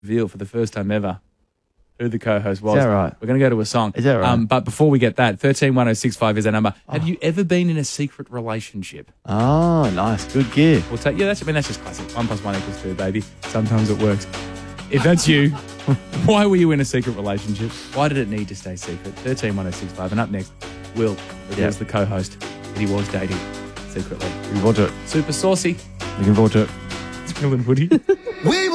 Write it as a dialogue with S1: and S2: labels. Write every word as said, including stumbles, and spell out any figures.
S1: reveal for the first time ever who the co-host was.
S2: Is that right?
S1: We're going to go to a song.
S2: Is that right?
S1: Um, but before we get that, thirteen one oh six five is our number. Oh. Have you ever been in a secret relationship?
S2: Oh, nice. Good gear.
S1: We'll take, yeah, that's, I mean, that's just classic. One plus one equals two, baby. Sometimes it works. If that's you, why were you in a secret relationship? Why did it need to stay secret? thirteen one oh six five. And up next, Will reveals
S2: Yep.
S1: the co-host that he was dating secretly.
S2: Looking forward to it.
S1: Super saucy.
S2: Looking forward to it.
S1: It's Will and Woody.
S3: We